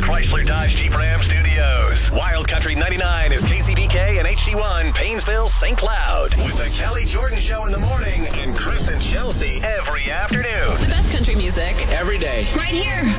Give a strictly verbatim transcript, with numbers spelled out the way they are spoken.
Chrysler Dodge Jeep Ram Studios. Wild Country ninety-nine is K C B K and H D one, Paynesville, Saint Cloud. With the Kelly Jordan Show in the morning and Chris and Chelsea every afternoon. The best country music. Every day. Right here